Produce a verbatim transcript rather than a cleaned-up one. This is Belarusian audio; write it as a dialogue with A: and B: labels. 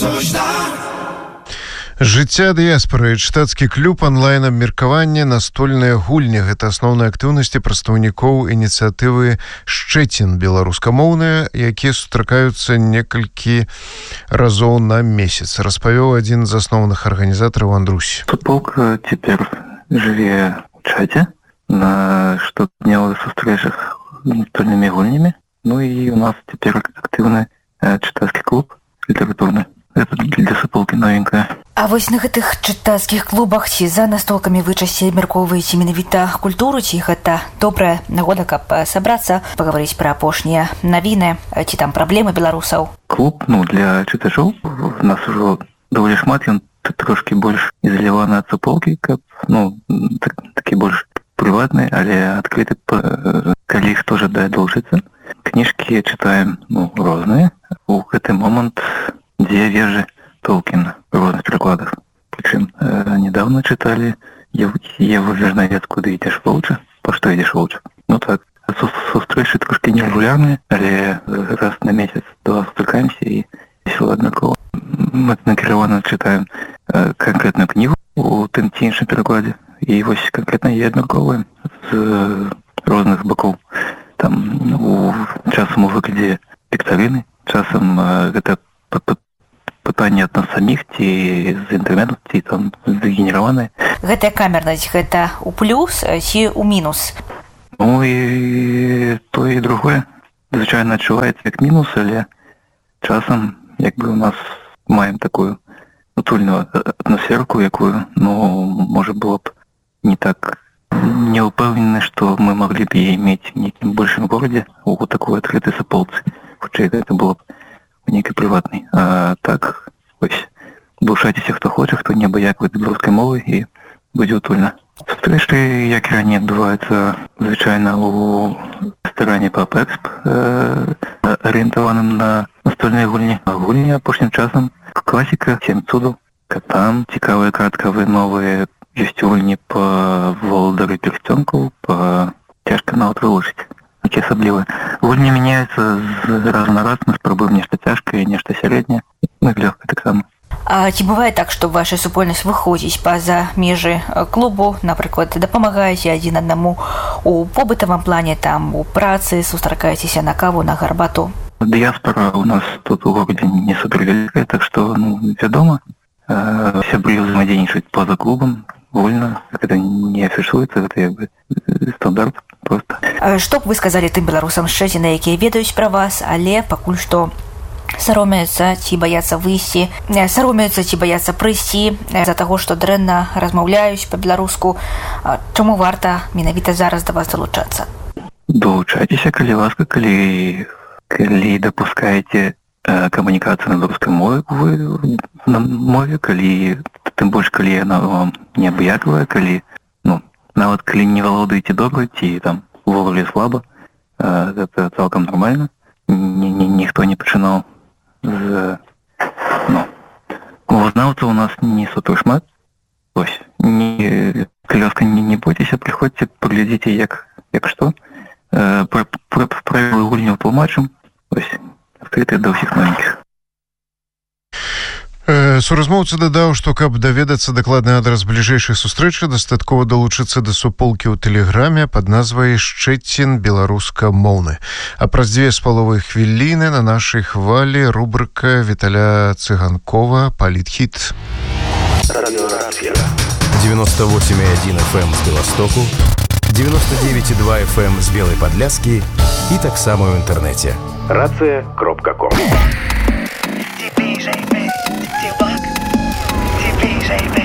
A: Жыцця дыяспары, чытацкі клуб, онлайн-абмеркаванне, настольныя гульні. Гэта асноўныя актыўнасці прадстаўнікоў ініцыятывы «Шчэцін» беларускамоўныя, якія сустракаюцца некалькі разоў на месяц. Распавёў адзін з асноўных арганізатараў Андрусь.
B: Футболка цяпер жыве ў чаце на штоднёвых сустрэчах настольнымі гульнямі. Ну і у нас цяпер актыўны чытацкі клуб літаратурны. Гэта для супалкі новенькая.
C: А вось на гэтых чытацкіх клубах ці за настолкамі вы часцей абмяркоўваеце менавіта культуру, ці гэта добрая нагода, каб сабрацца, пагаварыць пра апошнія навіны, ці там праблемы беларусаў?
B: Клуб, ну, для чытачоў у нас ужо даволі шмат, ён трошкі больш ізаляваны ад супалкі, каб, ну, так, такі больш прыватны, але адкрыты, калі хто жадае долучыцца. Кніжкі чытаем, ну, розныя. У гэты момант «Две вежи» Толкина в разных перекладах. Причем э, недавно читали Еву Верновец «Куда идешь волча?» «По что идешь волча?» Ну так, сустречи трошки нерегулярные, але раз на месяц два встречаемся и весело однаково. Мы накерованно читаем э, конкретную книгу у тым ці іншым перекладе, и вось конкретно є однаковые з э, розных боков. Там у, часам у выглядзе вікторины, часам э, гэта пытанне ад нас саміх, ці з інтэрнэту, ці там згенераванае.
C: Гэтая камернасць, гэта ў плюс ці ў мінус?
B: Ну і то і другое. Звычайна адчуваецца як мінус, але часам, як бы у нас маем такую утульную атмасферку, якую, ну, можа было б не так не ўпэўнены, што мы маглі б яе мець в нейкім большым горадзе у такой адкрытай супалцы. Хутчэй гэта было б некий прыватный. А так, ось, долучайтеся, хто хоче, хто не абыякуе беларускай мовы, і будзе утульна. Сустрэчы, як і раней, адбываюцца звычайна у рэстаране «Паб Эксп», э, арыентаваным на настольныя гульні. А гульні апошнім часам класіка, «Сем цудаў», «Катан», цікавыя карткавыя новыя, ёсць гульні па «Володару персцёнкаў», па «Цяжка нават вылучыць». Які асаблівыя. Гульні мяняюцца з разу на раз, мы спрабуем нешта цяжкае, нешта сярэдняе, ну і лёгка таксама.
C: А ці бывае так, што ваша супольнасць выходзіць па-за межы клубу, напрыклад, дапамагаеце адзін аднаму у побытавым плане, там, у працы, сустракаецеся на каву, на гарбату?
B: Дыяспара у нас тут у горадзе не супервялікая, так што, ну, вядома, сябры ўзаемадзейнічаюць па-за клубам, вольна, гэта не афішуецца, гэта як бы стандарт. Просто.
C: Што б вы сказалі тым беларусам Шчэціна, якія ведаюць пра вас, але пакуль што саромеюцца ці баяцца выйсці, саромеюцца ці баяцца прыйсці з-за таго, што дрэнна размаўляюць па-беларуску, чаму варта менавіта зараз да вас далучацца?
B: Долучайцеся, калі ласка, калі, калі дапускаеце э, камунікацыю на беларускай мове, вы на мове, калі, тым больш, калі яна вам не абыякавая, калі нават калі не валодаеце добра, ці там увогуле слаба, гэта цалкам нармальна. Ніхто не пачынаў з... Ну, мовазнаўцаў у нас не супер шмат. Ось, не, калі ласка, не, не бойцеся, прыходзьце, паглядзіце, як, як што. Правілы гульняў тлумачым, ось, адкрытыя да ўсіх новенькіх.
A: Суразмоўца дадаў, што каб даведацца дакладны адрас бліжэйшай сустрэчы, дастаткова далучыцца да суполкі ў тэлеграме пад назвай «Шчэцін беларускамоўны». А праз дзве з паловай хвіліны на нашай хвалі рубрыка Віталя Цыганкова «Палітхіт».
D: девяносто восемь и один эф эм з Беластоку, девяносто девять и два эф эм з Белай Падляскі і таксама ў інтэрнэце. рацыя кропка ком.
E: T P J B, T-Buck, T P J B.